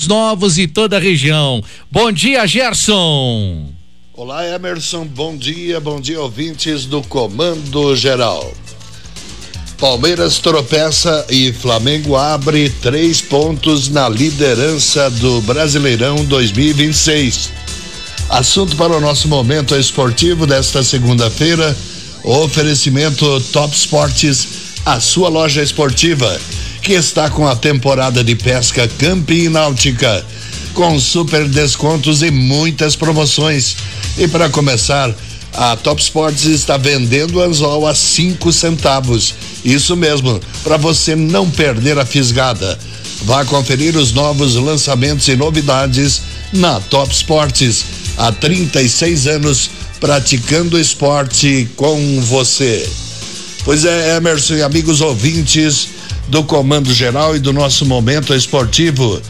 Novos e toda a região. Bom dia, Gerson. Olá, Emerson, bom dia ouvintes do Comando Geral. Palmeiras tropeça e Flamengo abre 3 pontos na liderança do Brasileirão 2026. Assunto para o nosso momento esportivo desta segunda-feira, oferecimento Top Esportes, a sua loja esportiva, que está com a temporada de pesca Camping Náutica, com super descontos e muitas promoções. E para começar, a Top Esportes está vendendo anzol a 5 centavos. Isso mesmo, para você não perder a fisgada. Vá conferir os novos lançamentos e novidades na Top Esportes. Há 36 anos praticando esporte com você. Pois é, Emerson e amigos ouvintes do Comando Geral e do nosso momento esportivo.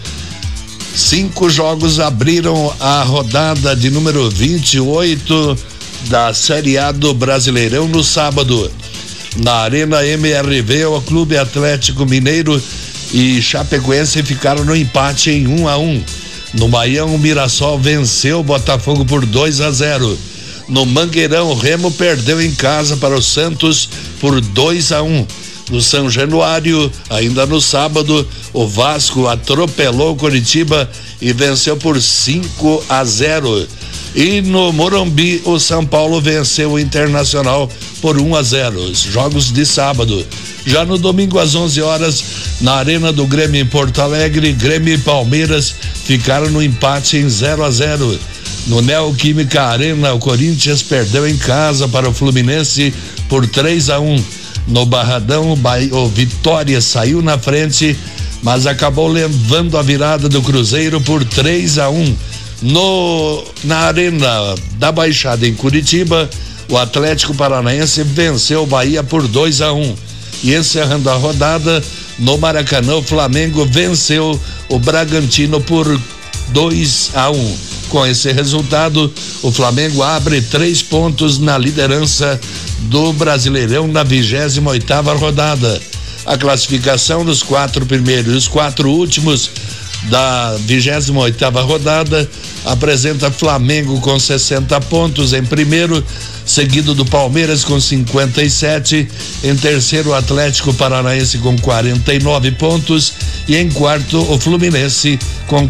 5 jogos abriram a rodada de número 28 da Série A do Brasileirão no sábado. Na Arena MRV, o Clube Atlético Mineiro e Chapecoense ficaram no empate em 1-1. No Baião, o Mirassol venceu o Botafogo por 2-0. No Mangueirão, o Remo perdeu em casa para o Santos por 2-1. No São Januário, ainda no sábado, o Vasco atropelou o Coritiba e venceu por 5-0. E no Morumbi, o São Paulo venceu o Internacional por 1-0. Os jogos de sábado. Já no domingo, às 11 horas, na Arena do Grêmio em Porto Alegre, Grêmio e Palmeiras ficaram no empate em 0-0. No Neoquímica Arena, o Corinthians perdeu em casa para o Fluminense por 3-1. No Barradão, o Vitória saiu na frente, mas acabou levando a virada do Cruzeiro por 3-1. Na Arena da Baixada em Curitiba, o Atlético Paranaense venceu o Bahia por 2-1. E encerrando a rodada, no Maracanã, o Flamengo venceu o Bragantino por 2-1. Com esse resultado, o Flamengo abre 3 pontos na liderança do Brasileirão na 28ª rodada. A classificação dos 4 primeiros e os 4 últimos da 28ª rodada apresenta Flamengo com 60 pontos em primeiro, seguido do Palmeiras com 57, em terceiro o Atlético Paranaense com 49 pontos e em quarto o Fluminense com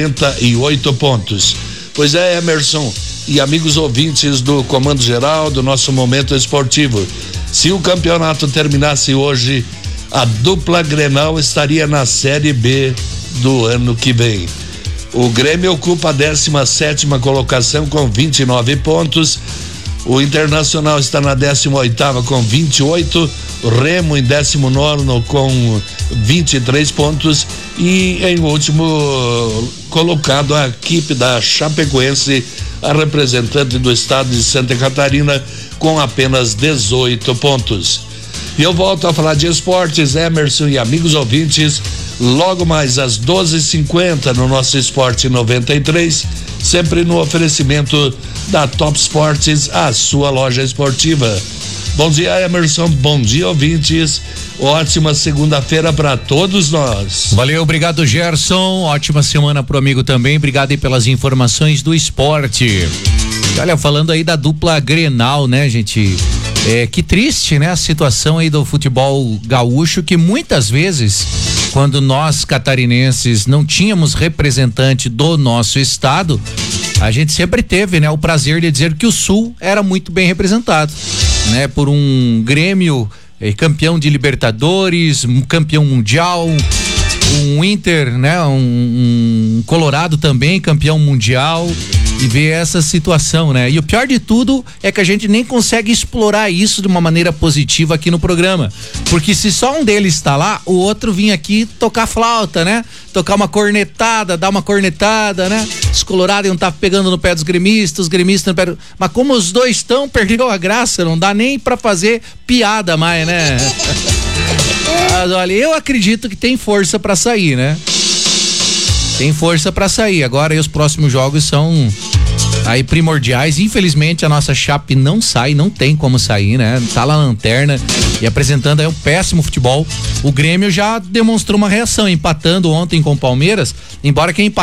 48 pontos. Pois é, Emerson e amigos ouvintes do Comando Geral do nosso momento esportivo, se o campeonato terminasse hoje, a dupla Grenal estaria na Série B do ano que vem. O Grêmio ocupa a 17ª colocação com 29 pontos, o Internacional está na 18ª com 28, o Remo em 19º com 23 pontos e em último colocado a equipe da Chapecoense, a representante do estado de Santa Catarina, com apenas 18 pontos. E eu volto a falar de esportes, Emerson e amigos ouvintes, logo mais às 12h50 no nosso Esporte 93, sempre no oferecimento da Top Esportes, a sua loja esportiva. Bom dia, Emerson, bom dia, ouvintes, ótima segunda-feira para todos nós. Valeu, obrigado, Gerson, ótima semana pro amigo também, obrigado aí pelas informações do esporte. E olha, falando aí da dupla Grenal, né, gente, que triste, né, a situação aí do futebol gaúcho, que muitas vezes, quando nós catarinenses não tínhamos representante do nosso estado, a gente sempre teve, né, o prazer de dizer que o Sul era muito bem representado, né, por um Grêmio campeão de Libertadores, um campeão mundial, um Inter, né, um Colorado também campeão mundial, e ver essa situação, né? E o pior de tudo é que a gente nem consegue explorar isso de uma maneira positiva aqui no programa, porque se só um deles está lá, o outro vinha aqui tocar flauta, né? Tocar uma cornetada, dar uma cornetada, né? Os colorados iam estar pegando no pé dos gremistas, os gremistas no pé mas como os dois estão, perdeu a graça, não dá nem pra fazer piada mais, né? Mas olha, eu acredito que tem força pra sair, né? Tem força pra sair. Agora aí os próximos jogos são aí primordiais. Infelizmente a nossa Chape não sai, não tem como sair, né? Tá lá na lanterna e apresentando aí um péssimo futebol. O Grêmio já demonstrou uma reação, empatando ontem com o Palmeiras, embora quem